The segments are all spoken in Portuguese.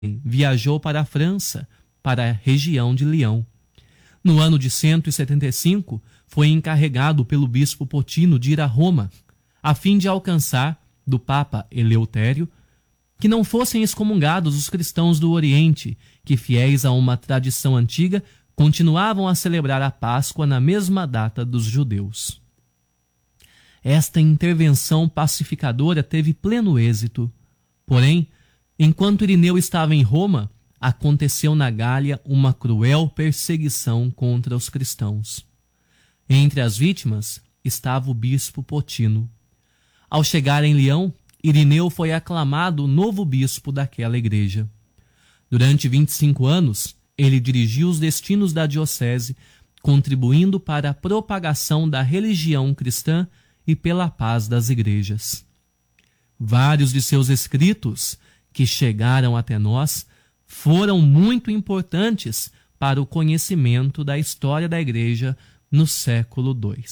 viajou para a França, para a região de Lyon. No ano de 175, foi encarregado pelo bispo Potino de ir a Roma, a fim de alcançar, do Papa Eleutério, que não fossem excomungados os cristãos do Oriente, que, fiéis a uma tradição antiga, continuavam a celebrar a Páscoa na mesma data dos judeus. Esta intervenção pacificadora teve pleno êxito. Porém, enquanto Irineu estava em Roma, aconteceu na Gália uma cruel perseguição contra os cristãos. Entre as vítimas estava o bispo Potino. Ao chegar em Lyon, Irineu foi aclamado novo bispo daquela igreja. Durante 25 anos, ele dirigiu os destinos da diocese, contribuindo para a propagação da religião cristã e pela paz das igrejas. Vários de seus escritos, que chegaram até nós, foram muito importantes para o conhecimento da história da igreja no século II.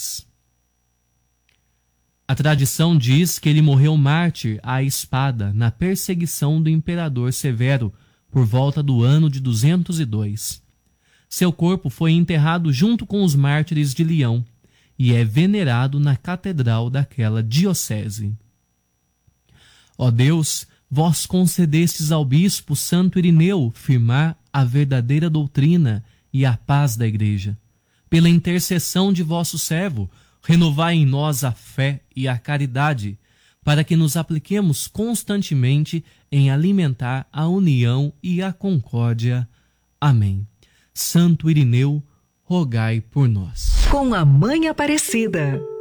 A tradição diz que ele morreu mártir à espada na perseguição do imperador Severo por volta do ano de 202. Seu corpo foi enterrado junto com os mártires de Lyon e é venerado na catedral daquela diocese. Ó Deus, vós concedestes ao bispo Santo Irineu firmar a verdadeira doutrina e a paz da igreja. Pela intercessão de vosso servo, renovai em nós a fé e a caridade, para que nos apliquemos constantemente em alimentar a união e a concórdia. Amém. Santo Irineu, rogai por nós. Com a Mãe Aparecida.